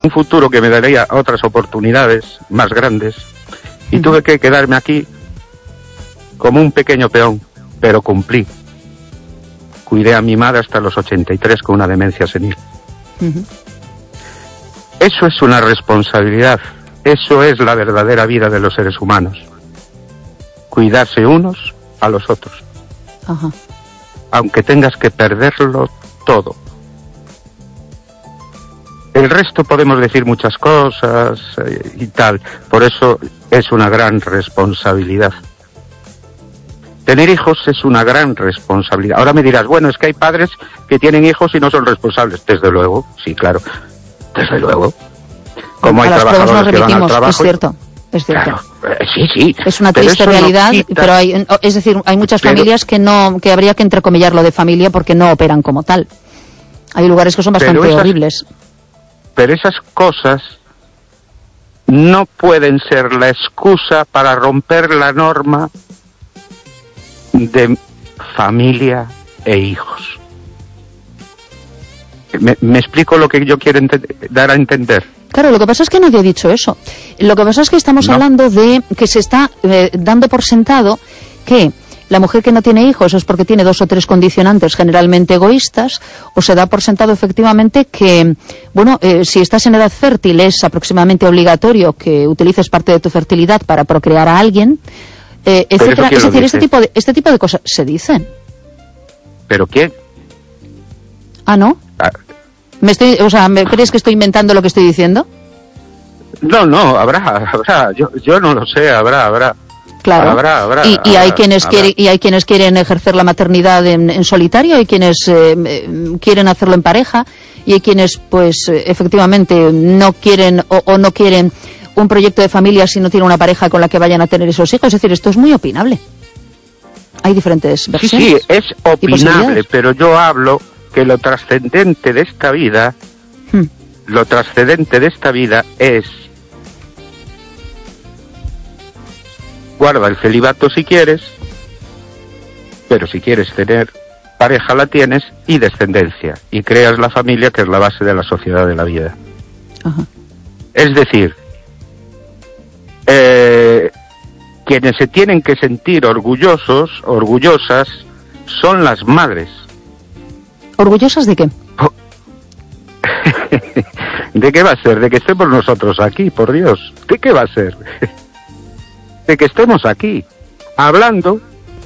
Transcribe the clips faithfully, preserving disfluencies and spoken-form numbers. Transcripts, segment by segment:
un futuro que me daría otras oportunidades más grandes, y uh-huh. tuve que quedarme aquí como un pequeño peón, pero cumplí. Cuidé a mi madre hasta los ochenta y tres con una demencia senil. Uh-huh. Eso es una responsabilidad, eso es la verdadera vida de los seres humanos. Cuidarse unos a los otros. Uh-huh. Aunque tengas que perderlo todo. El resto podemos decir muchas cosas eh, y tal, por eso es una gran responsabilidad. Tener hijos es una gran responsabilidad. Ahora me dirás, bueno, es que hay padres que tienen hijos y no son responsables. Desde luego, sí, claro, desde luego. Como hay trabajadores que van al trabajo. Es cierto, es cierto. Claro, eh, sí, sí. Es una triste realidad, no quita... pero hay, es decir, hay muchas pero... familias que no, que habría que entrecomillarlo de familia porque no operan como tal. Hay lugares que son bastante esas... horribles. Pero esas cosas no pueden ser la excusa para romper la norma de familia e hijos. ¿Me, me explico lo que yo quiero ent- dar a entender? Claro, lo que pasa es que nadie ha dicho eso. Lo que pasa es que estamos no. hablando de que se está eh, dando por sentado que la mujer que no tiene hijos es porque tiene dos o tres condicionantes generalmente egoístas, o se da por sentado efectivamente que, bueno, eh, si estás en edad fértil es aproximadamente obligatorio que utilices parte de tu fertilidad para procrear a alguien, eh, etcétera. Es decir, este tipo, de, este tipo de cosas se dicen. ¿Pero quién? Ah, ¿no? Ah. ¿Me estoy, o sea, ¿me crees que estoy inventando lo que estoy diciendo? No, no, habrá, habrá, yo, yo no lo sé, habrá, habrá. Claro, habrá, habrá, y, y, habrá, hay quienes habrá. quieren, y hay quienes quieren ejercer la maternidad en, en solitario, hay quienes eh, quieren hacerlo en pareja, y hay quienes, pues, efectivamente, no quieren o, o no quieren un proyecto de familia si no tienen una pareja con la que vayan a tener esos hijos. Es decir, esto es muy opinable. Hay diferentes versiones. Sí, sí, es opinable, pero yo hablo que lo trascendente de esta vida, hmm. lo trascendente de esta vida es: guarda el celibato si quieres, pero si quieres tener pareja la tienes, y descendencia, y creas la familia, que es la base de la sociedad de la vida. Ajá. Es decir, eh, quienes se tienen que sentir orgullosos, orgullosas, son las madres. ¿Orgullosas de qué? ¿De qué va a ser? De que estemos nosotros aquí, por Dios. ¿De qué va a ser? De que estemos aquí, hablando.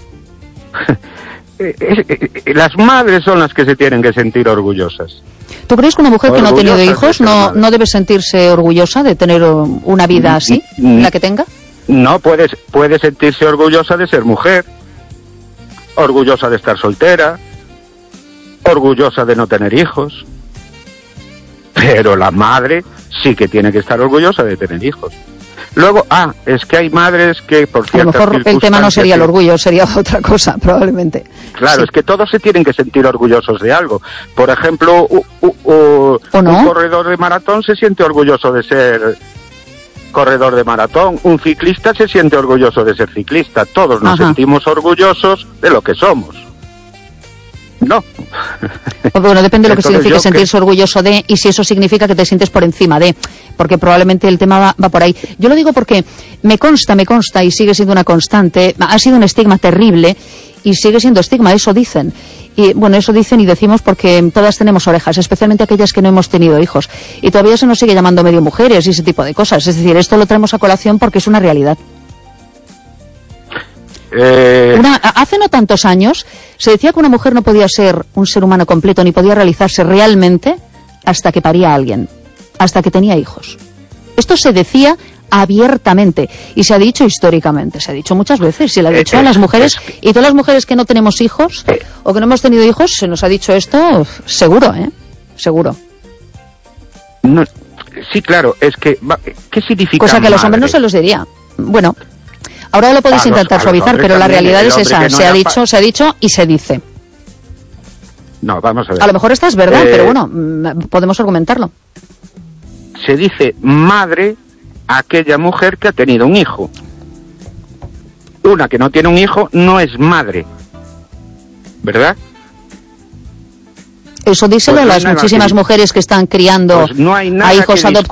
Las madres son las que se tienen que sentir orgullosas. ¿Tú crees que una mujer que no ha tenido hijos no, no debe sentirse orgullosa de tener una vida así, la que tenga? No, puede, puede sentirse orgullosa de ser mujer, orgullosa de estar soltera, orgullosa de no tener hijos, pero la madre sí que tiene que estar orgullosa de tener hijos. Luego, ah, es que hay madres que por ciertas a lo mejor el tema no sería el orgullo, sería otra cosa, probablemente. Claro, sí. Es que todos se tienen que sentir orgullosos de algo. Por ejemplo, uh, uh, uh, ¿O no? un corredor de maratón se siente orgulloso de ser corredor de maratón, un ciclista se siente orgulloso de ser ciclista. Todos nos Ajá. sentimos orgullosos de lo que somos. No. Bueno, depende de lo que Entonces, signifique sentirse que... orgulloso de, y si eso significa que te sientes por encima de, porque probablemente el tema va, va por ahí. Yo lo digo porque me consta, me consta, y sigue siendo una constante, ha sido un estigma terrible, y sigue siendo estigma, eso dicen. Y bueno, eso dicen y decimos porque todas tenemos orejas, especialmente aquellas que no hemos tenido hijos. Y todavía se nos sigue llamando medio mujeres y ese tipo de cosas. Es decir, esto lo traemos a colación porque es una realidad. Eh... Una, hace no tantos años se decía que una mujer no podía ser un ser humano completo ni podía realizarse realmente hasta que paría a alguien, hasta que tenía hijos. Esto se decía abiertamente y se ha dicho históricamente, se ha dicho muchas veces, se le ha dicho a las mujeres, y todas las mujeres que no tenemos hijos o que no hemos tenido hijos, se nos ha dicho esto seguro, ¿eh? Seguro. No, sí, claro, es que, ¿qué significa Cosa que a los hombres madre? no se los diría. Bueno, ahora lo podéis a intentar los, suavizar, pero la realidad es esa, no se ha dicho, pa- se ha dicho y se dice. No, vamos a ver. A lo mejor esta es verdad, eh, pero bueno, podemos argumentarlo. Se dice madre a aquella mujer que ha tenido un hijo. Una que no tiene un hijo no es madre, ¿verdad? Eso díselo pues no a las muchísimas que... mujeres que están criando pues no a hijos adoptivos